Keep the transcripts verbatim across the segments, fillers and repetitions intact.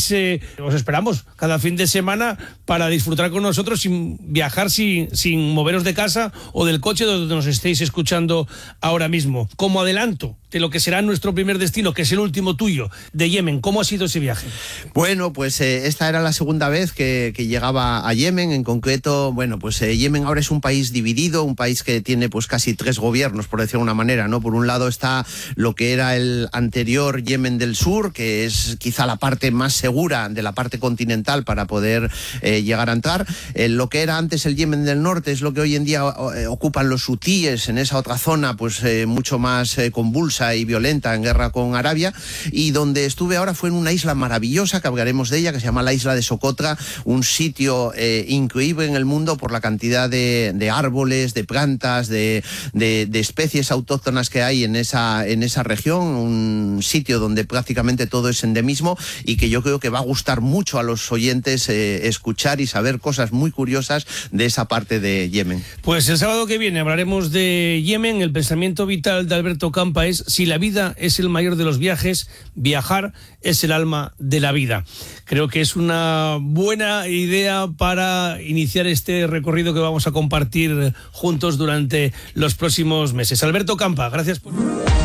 estéis, eh, os esperamos cada fin de semana para disfrutar con nosotros sin viajar, sin, sin moveros de casa o del coche donde nos estéis escuchando ahora mismo. Como adelanto de lo que será nuestro primer destino, que es el último tuyo, de Yemen, ¿cómo ha sido ese viaje? Bueno, pues eh, esta era la segunda vez que, que llegaba a Yemen. En concreto, bueno, pues eh, Yemen ahora es un país dividido, un país que tiene pues casi tres gobiernos, por decirlo de una manera, ¿no? Por un lado está lo que era el anterior Yemen del Sur, que es quizá la parte más segura de la parte continental para poder eh, llegar a entrar. Eh, lo que era antes el Yemen del Norte es lo que hoy en día eh, ocupan los hutíes en esa otra zona, pues eh, mucho más eh, convulsa y violenta, en guerra con Arabia, y donde estuve ahora fue en una isla maravillosa, que hablaremos de ella, que se llama la isla de Socotra, un sitio eh, increíble en el mundo por la cantidad de, de árboles, de plantas, de, de, de especies autóctonas que hay en esa, en esa región, un sitio donde prácticamente todo es endemismo y que yo creo que va a gustar mucho a los oyentes eh, escuchar y saber cosas muy curiosas de esa parte de Yemen. Pues el sábado que viene hablaremos de Yemen. El pensamiento vital de Alberto Campa es: si la vida es el mayor de los viajes, viajar es el alma de la vida. Creo que es una buena idea para iniciar este recorrido que vamos a compartir juntos durante los próximos meses. Alberto Campa, gracias por...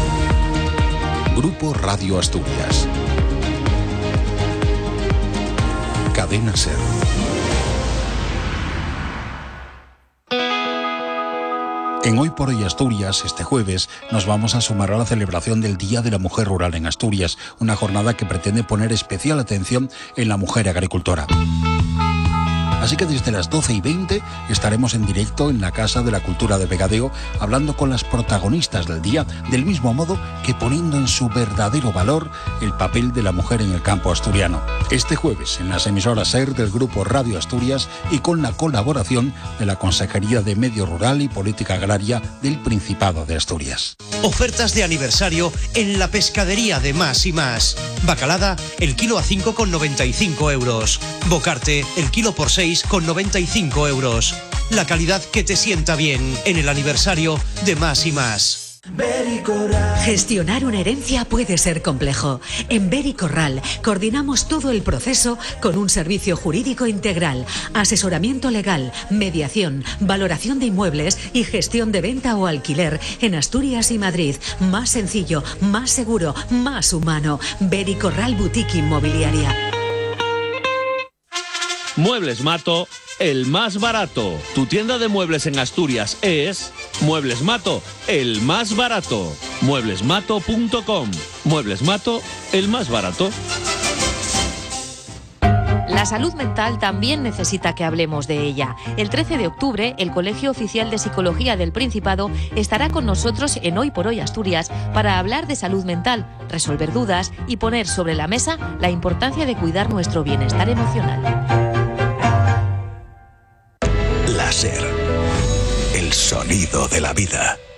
Grupo Radio Asturias. Cadena SER. En Hoy por Hoy Asturias, este jueves, nos vamos a sumar a la celebración del Día de la Mujer Rural en Asturias, una jornada que pretende poner especial atención en la mujer agricultora. Así que desde las doce y veinte estaremos en directo en la Casa de la Cultura de Vegadeo, hablando con las protagonistas del día, del mismo modo que poniendo en su verdadero valor el papel de la mujer en el campo asturiano. Este jueves en las emisoras SER del Grupo Radio Asturias y con la colaboración de la Consejería de Medio Rural y Política Agraria del Principado de Asturias. Ofertas de aniversario en la pescadería de Más y Más. Bacalada, el kilo a cinco con noventa y cinco euros. Bocarte, el kilo por seis con noventa y cinco euros. La calidad que te sienta bien en el aniversario de Más y Más. Gestionar una herencia puede ser complejo. En Bericorral coordinamos todo el proceso con un servicio jurídico integral, asesoramiento legal, mediación, valoración de inmuebles y gestión de venta o alquiler en Asturias y Madrid. Más sencillo, más seguro, más humano. Bericorral Boutique Inmobiliaria. Muebles Mato, el más barato. Tu tienda de muebles en Asturias es Muebles Mato, el más barato. muebles mato punto com. Muebles Mato, el más barato. La salud mental también necesita que hablemos de ella. El trece de octubre, el Colegio Oficial de Psicología del Principado estará con nosotros en Hoy por Hoy Asturias para hablar de salud mental, resolver dudas y poner sobre la mesa la importancia de cuidar nuestro bienestar emocional. La SER, el sonido de la vida.